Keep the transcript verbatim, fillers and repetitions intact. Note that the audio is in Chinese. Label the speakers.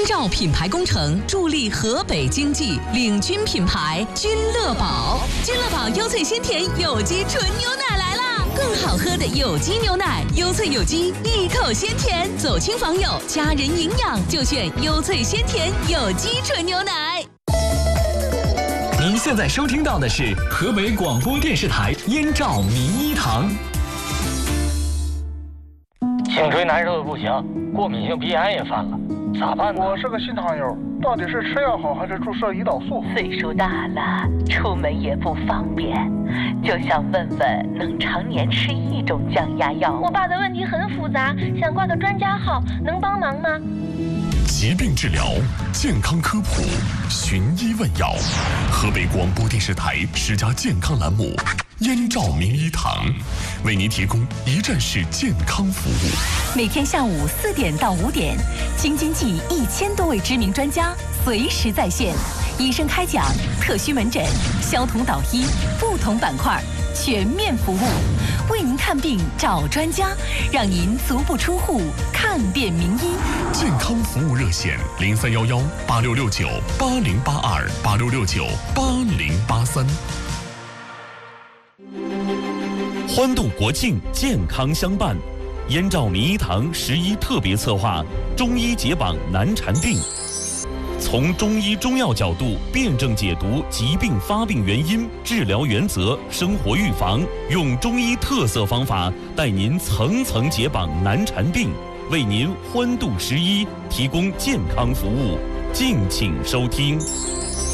Speaker 1: 照品牌工程助力河北经济，领军品牌君乐宝。君乐宝优萃鲜甜有机纯牛奶来啦！更好喝的有机牛奶，优萃有机，一口鲜甜，走亲访友，家人营养就选优萃鲜甜有机纯牛奶。
Speaker 2: 您现在收听到的是河北广播电视台燕赵名医堂。
Speaker 3: 颈椎难受的不行，过敏性鼻炎也犯了，咋办呢？
Speaker 4: 我是个新糖友，到底是吃药好还是注射胰岛素？
Speaker 5: 岁数大了，出门也不方便，就想问问能常年吃一种降压药。
Speaker 6: 我爸的问题很复杂，想挂个专家号，能帮忙吗？
Speaker 7: 疾病治疗，健康科普，寻医问药。河北广播电视台十佳健康栏目燕赵名医堂，为您提供一站式健康服务。
Speaker 8: 每天下午四点到五点，京津冀一千多位知名专家随时在线，医生开讲，特需门诊，消同导医，不同板块全面服务，为您看病找专家，让您足不出户看遍名医。
Speaker 7: 健康服务热线零三幺幺八六六九八零八二八六六九八零八三。
Speaker 9: 欢度国庆，健康相伴。燕赵名医堂十一特别策划中医解绑难缠病，从中医中药角度辩证解读疾病发病原因、治疗原则、生活预防，用中医特色方法带您层层解绑难缠病，为您欢度十一提供健康服务。敬请收听。